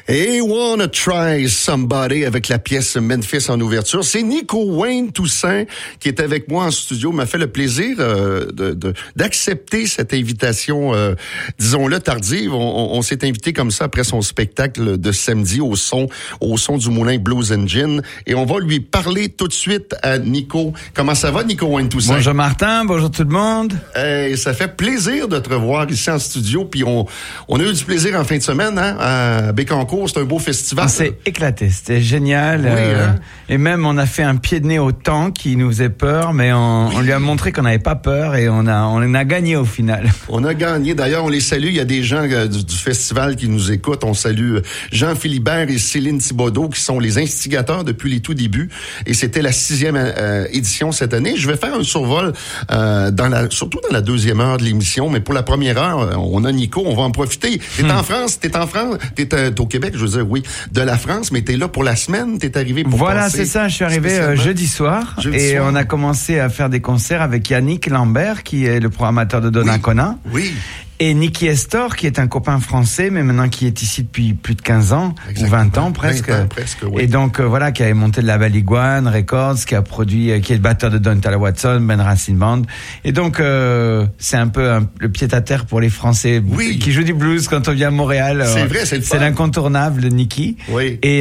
Et Wanna Try Somebody avec la pièce Memphis en ouverture. C'est Nico Wayne Toussaint qui est avec moi en studio. M'a fait le plaisir d'accepter cette invitation, disons-le, tardive. On s'est invité comme ça après son spectacle de samedi au son du Moulin Blues Engine. Et on va lui parler tout de suite à Nico. Comment ça va, Nico Wayne Toussaint? Bonjour Martin, bonjour tout le monde. Ça fait plaisir de te revoir ici en studio. Puis on a eu du plaisir en fin de semaine, hein, à Bécancour. C'est un beau festival. On s'est éclaté, c'était génial. Oui, et même on a fait un pied de nez au temps qui nous faisait peur, mais on lui a montré qu'on n'avait pas peur et on a gagné au final. On a gagné. D'ailleurs, on les salue. Il y a des gens du festival qui nous écoutent. On salue Jean Philibert et Céline Thibodeau qui sont les instigateurs depuis les tout débuts. Et c'était la 6e édition cette année. Je vais faire un survol surtout dans la deuxième heure de l'émission, mais pour la première heure, on a Nico. On va en profiter. T'es en France. T'es au Québec, je veux dire, oui, de la France, mais t'es là pour la semaine, t'es arrivé pour Voilà, c'est ça, je suis arrivé jeudi soir, on a commencé à faire des concerts avec Yannick Lambert, qui est le programmateur de Donnacona. Oui. Et Nicky Estor, qui est un copain français, mais maintenant qui est ici depuis plus de 15 ans, ou 20 ans presque. 20 ans, presque, oui. Et donc, voilà, qui avait monté le label Iguane Records, qui a produit, qui est le batteur de Don Tala Watson, Ben Racine Band. Et donc, c'est un peu le pied-à-terre pour les Français qui jouent du blues quand on vient à Montréal. C'est vrai, c'est le fun. C'est l'incontournable, Nicky. Oui. Et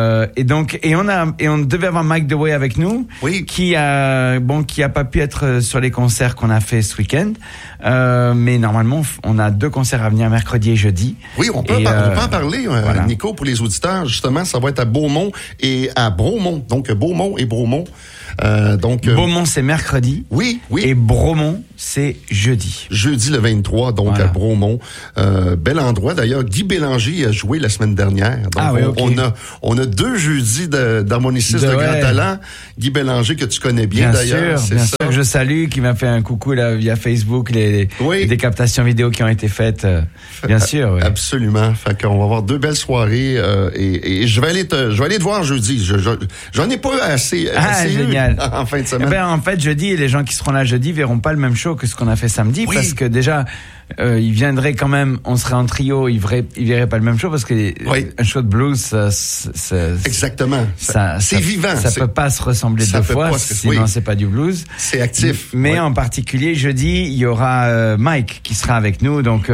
on devait avoir Mike DeWay avec nous. Oui. Qui a pas pu être sur les concerts qu'on a fait ce week-end. Mais normalement, on a 2 concerts à venir mercredi et jeudi. Oui, on peut en parler, voilà. Nico, pour les auditeurs. Justement, ça va être à Beaumont et à Bromont. Donc, Beaumont et Bromont. Beaumont, c'est mercredi. Oui. Et Bromont, c'est jeudi. Jeudi le 23, donc à Bromont. Bel endroit. D'ailleurs, Guy Bélanger a joué la semaine dernière. Donc, on a 2 jeudis d'harmonicistes de grand talent. Guy Bélanger, que tu connais bien d'ailleurs. Bien sûr, que je salue, qui m'a fait un coucou là, via Facebook, les captations vidéo qui ont été faites. Bien sûr. Oui. Absolument. Fait qu'on va avoir 2 belles soirées et je vais aller te voir jeudi. J'en ai pas assez génial. En fin de semaine. En fait, jeudi, les gens qui seront là jeudi verront pas le même show que ce qu'on a fait samedi, parce que déjà, ils viendraient quand même, on serait en trio, ils verraient pas le même show, parce que un show de blues, exactement. C'est vivant. Ça peut pas se ressembler 2 fois, sinon c'est pas du blues. C'est actif. Mais en particulier, jeudi, il y aura Mike qui sera avec nous, donc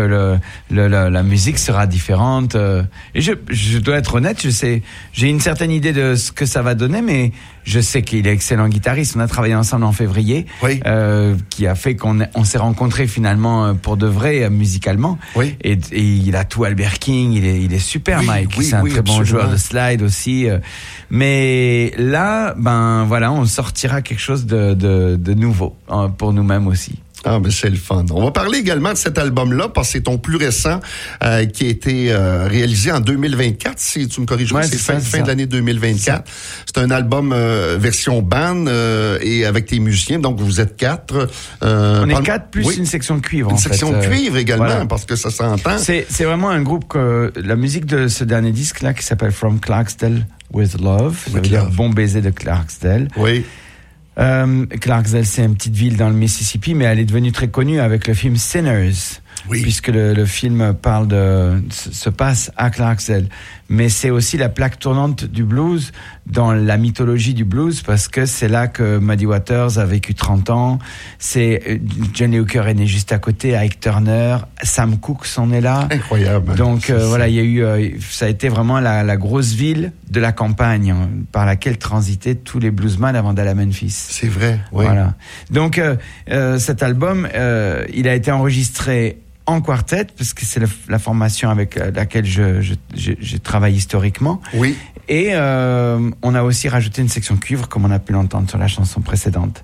la musique sera différente. Et je dois être honnête, j'ai une certaine idée de ce que ça va donner, mais je sais qu'il est excellent guitariste. On a travaillé ensemble en février, qui a fait qu'on s'est rencontrés finalement pour de vrai musicalement. Oui. Et il a tout Albert King. Il est super, Mike. C'est un très bon joueur de slide aussi. Mais là, on sortira quelque chose de nouveau pour nous-mêmes aussi. Ah, ben c'est le fun. On va parler également de cet album-là, parce que c'est ton plus récent qui a été réalisé en 2024. Si tu me corriges, c'est fin de l'année 2024. C'est un album version band et avec tes musiciens. Donc, vous êtes 4. On est 4 plus une section de cuivre. Une section de cuivre également, parce que ça s'entend. C'est vraiment un groupe la musique de ce dernier disque-là qui s'appelle From Clarksdale with Love. Ça veut dire Bon baiser de Clarksdale. Oui. Clarksdale, c'est une petite ville dans le Mississippi, mais elle est devenue très connue avec le film Sinners. Oui. Puisque le film se passe à Clarksdale. Mais c'est aussi la plaque tournante du blues dans la mythologie du blues, parce que c'est là que Muddy Waters a vécu 30 ans. C'est Johnny Hooker est né juste à côté, Ike Turner, Sam Cooke s'en est là. Incroyable. Donc il y a eu, ça a été vraiment la grosse ville de la campagne par laquelle transitaient tous les bluesmen avant d'aller à Memphis. C'est vrai. Oui. Voilà. Donc cet album, il a été enregistré en quartet, parce que c'est la formation avec laquelle je travaille historiquement. Oui. Et on a aussi rajouté une section cuivre, comme on a pu l'entendre sur la chanson précédente,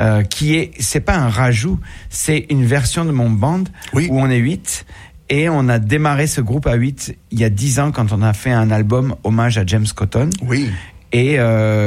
c'est pas un rajout, c'est une version de mon band où on est 8. Et on a démarré ce groupe à 8 il y a 10 ans, quand on a fait un album hommage à James Cotton. Oui. Et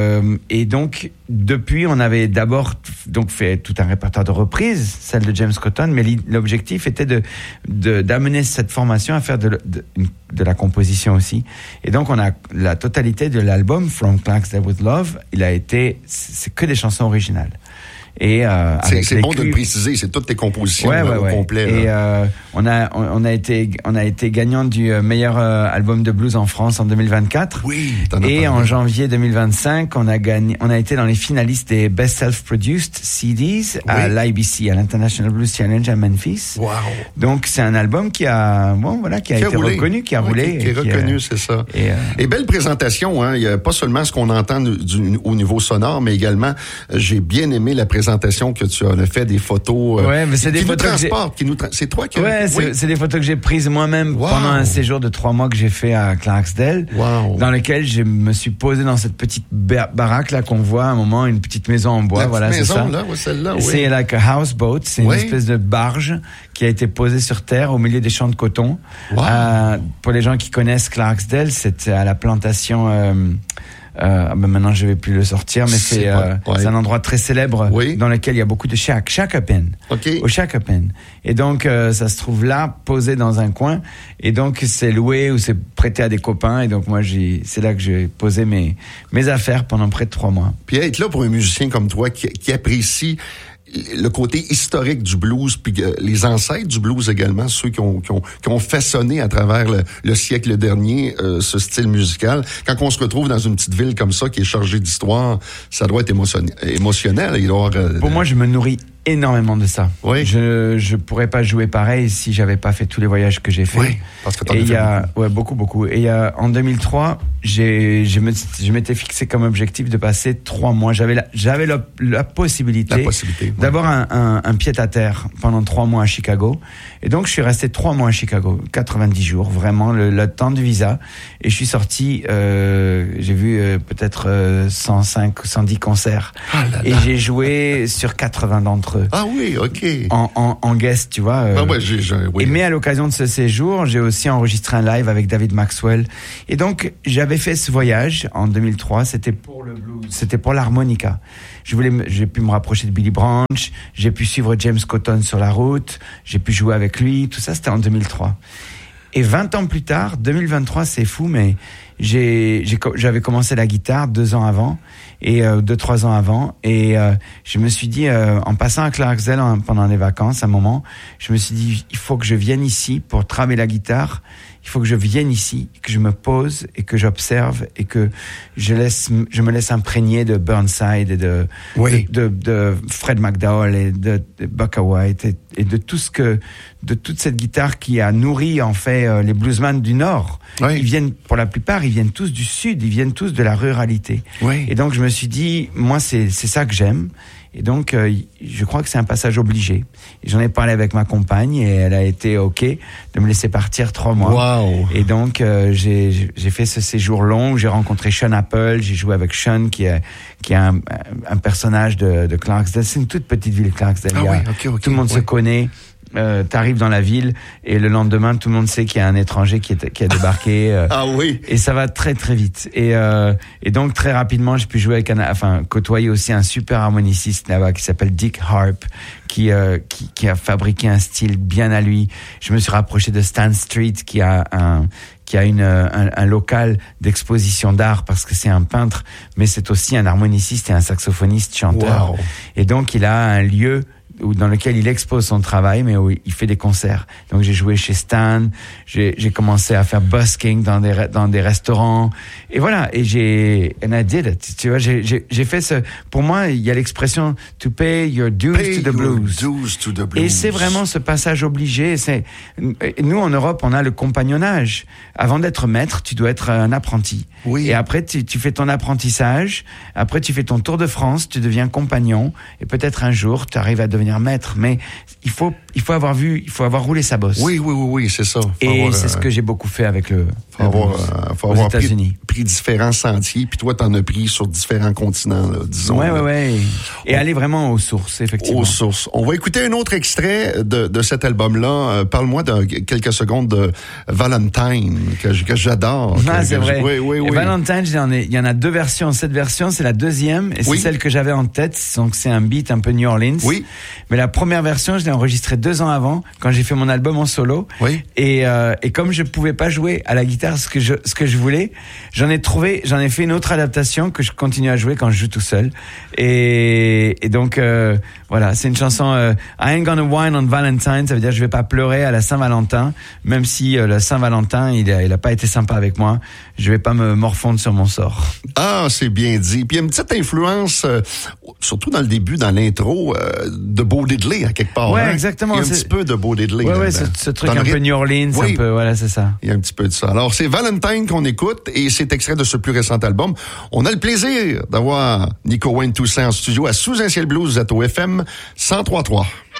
donc depuis, on avait d'abord fait tout un répertoire de reprises, celle de James Cotton, mais l'objectif était d'amener cette formation à faire de la composition aussi. Et donc on a la totalité de l'album From Clarksdale with Love. C'est que des chansons originales. Et c'est bon de le préciser, c'est toutes tes compositions au complet. Et on a été gagnant du meilleur album de blues en France en 2024. Oui. Et en janvier 2025, on a été dans les finalistes des Best Self-Produced CDs à l'IBC, à l'International Blues Challenge à Memphis. Wow. Donc c'est un album qui a été reconnu, qui a roulé, qui est reconnu, c'est ça. Et belle présentation, hein. Il y a pas seulement ce qu'on entend au niveau sonore, mais également j'ai bien aimé la présentation que tu as fait, des photos. Mais c'est des photos c'est toi qui. C'est des photos que j'ai prises moi-même pendant un séjour de 3 mois que j'ai fait à Clarksdale, dans lequel je me suis posé dans cette petite baraque là qu'on voit à un moment, une petite maison en bois. C'est ça. Celle-là, c'est like a houseboat, c'est une espèce de barge qui a été posée sur terre au milieu des champs de coton. Pour les gens qui connaissent Clarksdale, c'est à la plantation. Maintenant je vais plus le sortir, mais c'est un endroit très célèbre dans lequel il y a beaucoup de Shakopee. Au Shakopee. Et donc ça se trouve là, posé dans un coin, et donc c'est loué ou c'est prêté à des copains, et donc moi c'est là que j'ai posé mes affaires pendant près de 3 mois. Puis être là pour un musicien comme toi qui apprécie le côté historique du blues, puis les ancêtres du blues également, ceux qui ont façonné à travers le siècle dernier ce style musical. Quand on se retrouve dans une petite ville comme ça qui est chargée d'histoire, ça doit être émotionnel. Pour moi, je me nourris énormément de ça. Oui. Je pourrais pas jouer pareil si j'avais pas fait tous les voyages que j'ai fait. Oui, parce que t'en as fait beaucoup. Et en 2003, je m'étais fixé comme objectif de passer 3 mois. J'avais la possibilité. D'avoir un pied-à-terre pendant 3 mois à Chicago. Et donc, je suis resté 3 mois à Chicago, 90 jours, vraiment, le temps de visa. Et je suis sorti, j'ai vu peut-être 105 ou 110 concerts. Et j'ai joué sur 80 d'entre eux. Ah oui, OK. En guest, tu vois. Mais à l'occasion de ce séjour, j'ai aussi enregistré un live avec David Maxwell. Et donc, j'avais fait ce voyage en 2003. C'était pour le blues. C'était pour l'harmonica. J'ai pu me rapprocher de Billy Branch. J'ai pu suivre James Cotton sur la route. J'ai pu jouer avec lui. Tout ça, c'était en 2003. Et 20 ans plus tard, 2023, c'est fou, mais j'avais commencé la guitare 2 ans avant, et 2-3 ans avant, et je me suis dit, en passant à Clarksdale pendant les vacances, à un moment, je me suis dit, il faut que je vienne ici pour travailler la guitare. Il faut que je vienne ici, que je me pose et que j'observe et que je me laisse imprégner de Burnside et de Fred McDowell et de Bukka White et de toute cette guitare qui a nourri en fait les bluesmen du Nord. Ils viennent, pour la plupart, ils viennent tous du Sud, ils viennent tous de la ruralité. Et donc je me suis dit, moi c'est ça que j'aime. Et donc, je crois que c'est un passage obligé. Et j'en ai parlé avec ma compagne et elle a été OK de me laisser partir 3 mois. Wow. Et donc, j'ai fait ce séjour long. J'ai rencontré Sean Apple. J'ai joué avec Sean, qui est un personnage de Clarksdale. C'est une toute petite ville, Clarksdale. Tout le monde se connaît. T'arrives dans la ville et le lendemain tout le monde sait qu'il y a un étranger qui a débarqué. Et ça va très très vite. Et donc très rapidement j'ai pu jouer avec côtoyer aussi un super harmoniciste là-bas qui s'appelle Dick Harp, qui a fabriqué un style bien à lui. Je me suis rapproché de Stan Street qui a un local d'exposition d'art parce que c'est un peintre, mais c'est aussi un harmoniciste et un saxophoniste chanteur. Wow. Et donc il a un lieu dans lequel il expose son travail, mais où il fait des concerts. Donc j'ai joué chez Stan, j'ai commencé à faire busking dans des restaurants, et voilà, and I did it. Tu vois, j'ai fait ce. Pour moi, il y a l'expression to pay your dues to the blues. Et c'est vraiment ce passage obligé. Nous en Europe, on a le compagnonnage. Avant d'être maître, tu dois être un apprenti. Oui. Et après, tu fais ton apprentissage. Après, tu fais ton tour de France, tu deviens compagnon, et peut-être un jour, tu arrives à devenir maître. Mais il faut avoir roulé sa bosse. Oui, c'est ça. C'est ce que j'ai beaucoup fait avec faut avoir États-Unis. Pris différents sentiers, puis toi, t'en as pris sur différents continents, là, disons. Ouais. Et aller vraiment aux sources, effectivement. Aux sources. On va écouter un autre extrait de cet album-là. Parle-moi de quelques secondes de Valentine, que j'adore. C'est vrai. Oui. Et Valentine, il y en a 2 versions. Cette version, c'est la deuxième, et c'est celle que j'avais en tête. Donc, c'est un beat un peu New Orleans. Oui. Mais la première version, je l'ai enregistrée 2 ans avant, quand j'ai fait mon album en solo. Oui. Et comme je pouvais pas jouer à la guitare ce que je voulais, j'en ai fait une autre adaptation que je continue à jouer quand je joue tout seul. Et donc voilà, c'est une chanson I Ain't Gonna Whine on Valentine, ça veut dire je vais pas pleurer à la Saint-Valentin, même si le Saint-Valentin il a pas été sympa avec moi, je vais pas me morfondre sur mon sort. Ah, c'est bien dit. Puis il y a une petite influence, surtout dans le début, dans l'intro, de Bo Diddley, à quelque part. Ouais, hein? exactement. Il y a un petit peu de Bo Diddley. Ouais, ce truc un peu New Orleans, oui. un peu, voilà, c'est ça. Il y a un petit peu de ça. Alors, c'est Valentine qu'on écoute et c'est extrait de ce plus récent album. On a le plaisir d'avoir Nico Wayne-Toussaint en studio à Sous un ciel blues à ZOFM 103.3.